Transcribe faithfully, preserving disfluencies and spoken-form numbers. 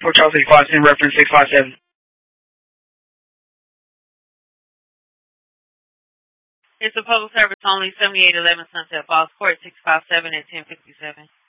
Port Charles six five seven, reference six five seven. It's a public service only, seventy-eight eleven Sunset Falls Court, six five seven at ten fifty-seven.